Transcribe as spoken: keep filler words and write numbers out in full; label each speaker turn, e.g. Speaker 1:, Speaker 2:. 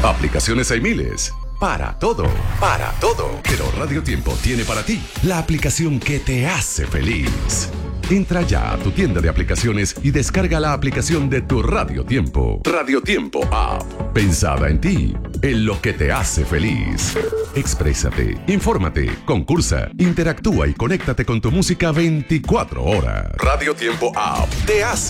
Speaker 1: Aplicaciones hay miles. Para todo, para todo. Pero Radio Tiempo tiene para ti la aplicación que te hace feliz. Entra ya a tu tienda de aplicaciones y descarga la aplicación de tu Radio Tiempo. Radio Tiempo App. Pensada en ti, en lo que te hace feliz. Exprésate, infórmate, concursa, interactúa y conéctate con tu música veinticuatro horas. Radio Tiempo App te hace